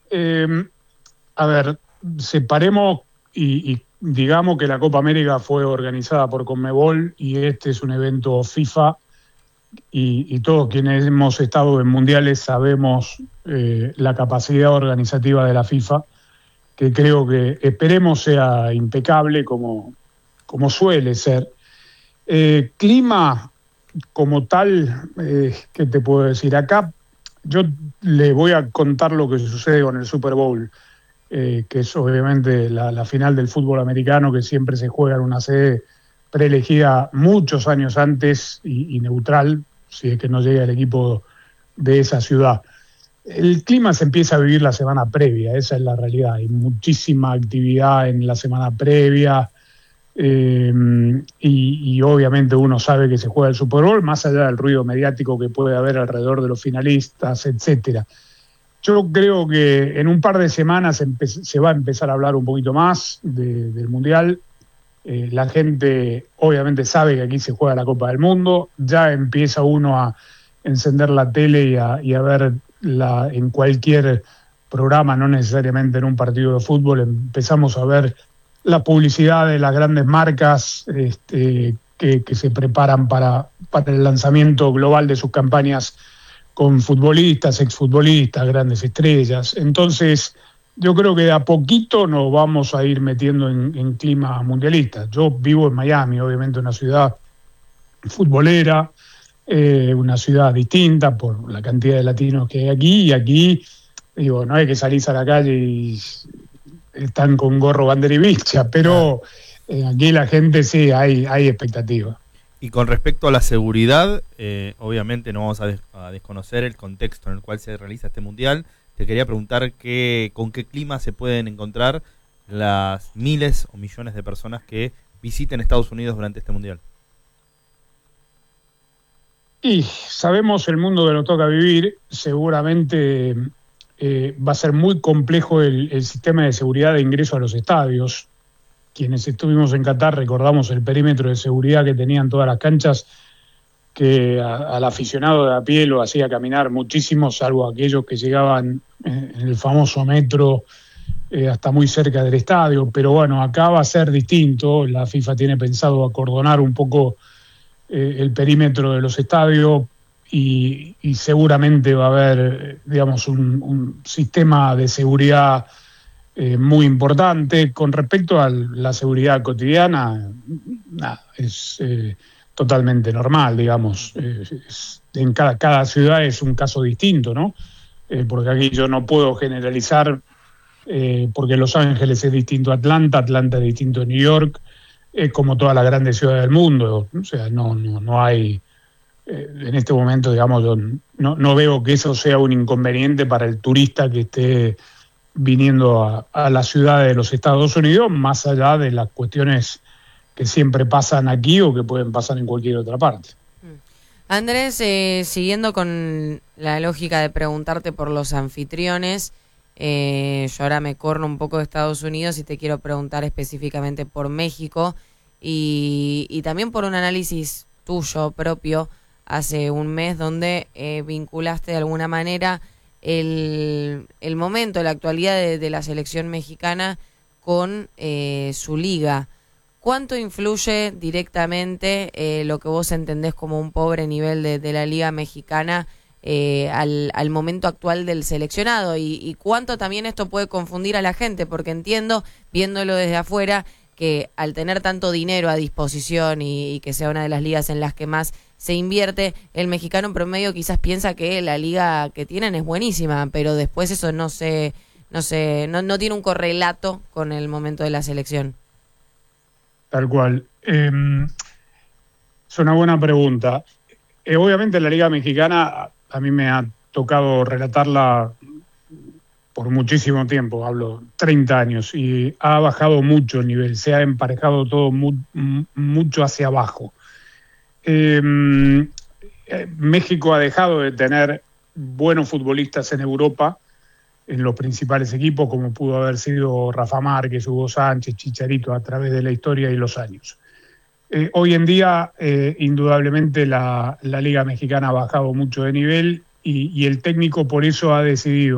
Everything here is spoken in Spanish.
Eh, a ver, separemos y digamos que la Copa América fue organizada por Conmebol y este es un evento FIFA y todos quienes hemos estado en mundiales sabemos la capacidad organizativa de la FIFA, que creo que esperemos sea impecable como suele ser. Clima como tal, ¿qué te puedo decir? Acá yo le voy a contar lo que sucede con el Super Bowl, que es obviamente la final del fútbol americano, que siempre se juega en una sede preelegida muchos años antes y neutral, si es que no llega el equipo de esa ciudad. El clima se empieza a vivir la semana previa, esa es la realidad. Hay muchísima actividad en la semana previa, y obviamente uno sabe que se juega el Super Bowl, más allá del ruido mediático que puede haber alrededor de los finalistas, etcétera. Yo creo que en un par de semanas se va a empezar a hablar un poquito más del Mundial. La gente obviamente sabe que aquí se juega la Copa del Mundo, ya empieza uno a encender la tele y a ver en cualquier programa, no necesariamente en un partido de fútbol, empezamos a ver la publicidad de las grandes marcas que se preparan para el lanzamiento global de sus campañas con futbolistas, exfutbolistas, grandes estrellas. Entonces, yo creo que de a poquito nos vamos a ir metiendo en clima mundialista. Yo vivo en Miami, obviamente una ciudad futbolera, una ciudad distinta por la cantidad de latinos que hay aquí, y aquí, digo, no hay que salir a la calle y están con gorro, bandera y bicha, pero aquí la gente sí, hay expectativa. Y con respecto a la seguridad, obviamente no vamos a desconocer el contexto en el cual se realiza este mundial. Te quería preguntar con qué clima se pueden encontrar las miles o millones de personas que visiten Estados Unidos durante este mundial. Y sabemos el mundo que nos toca vivir, seguramente va a ser muy complejo el sistema de seguridad de ingreso a los estadios. Quienes estuvimos en Qatar recordamos el perímetro de seguridad que tenían todas las canchas, que al aficionado de a pie lo hacía caminar muchísimo, salvo aquellos que llegaban en el famoso metro hasta muy cerca del estadio. Pero bueno, acá va a ser distinto. La FIFA tiene pensado acordonar un poco el perímetro de los estadios y seguramente va a haber, digamos, un sistema de seguridad muy importante. Con respecto a la seguridad cotidiana, es totalmente normal, digamos. En cada ciudad es un caso distinto, ¿no? Porque aquí yo no puedo generalizar, porque Los Ángeles es distinto a Atlanta es distinto a New York, como todas las grandes ciudades del mundo. O sea, no hay, en este momento, digamos, yo no veo que eso sea un inconveniente para el turista que esté viniendo a la ciudad de los Estados Unidos, más allá de las cuestiones que siempre pasan aquí o que pueden pasar en cualquier otra parte. Andrés, siguiendo con la lógica de preguntarte por los anfitriones, yo ahora me corro un poco de Estados Unidos y te quiero preguntar específicamente por México y también por un análisis tuyo propio hace un mes donde vinculaste de alguna manera el momento, la actualidad de la selección mexicana con su liga. ¿Cuánto influye directamente lo que vos entendés como un pobre nivel de la liga mexicana al momento actual del seleccionado? Y cuánto también esto puede confundir a la gente, porque entiendo, viéndolo desde afuera, que al tener tanto dinero a disposición y que sea una de las ligas en las que más se invierte, el mexicano en promedio quizás piensa que la liga que tienen es buenísima, pero después eso no tiene un correlato con el momento de la selección. Tal cual. Es una buena pregunta. Obviamente la Liga Mexicana a mí me ha tocado relatarla por muchísimo tiempo, hablo 30 años, y ha bajado mucho el nivel, se ha emparejado todo mucho hacia abajo. México ha dejado de tener buenos futbolistas en Europa, en los principales equipos, como pudo haber sido Rafa Márquez, Hugo Sánchez, Chicharito, a través de la historia y los años. Hoy en día, indudablemente, la Liga Mexicana ha bajado mucho de nivel y el técnico por eso ha decidido